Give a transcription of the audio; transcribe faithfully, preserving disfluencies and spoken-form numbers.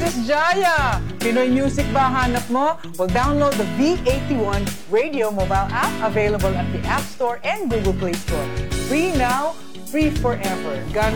Princess Jaya! Pinoy music ba hanap mo? Well, download the V eighty-one Radio mobile app available at the App Store and Google Play Store. Free now, free forever. Gano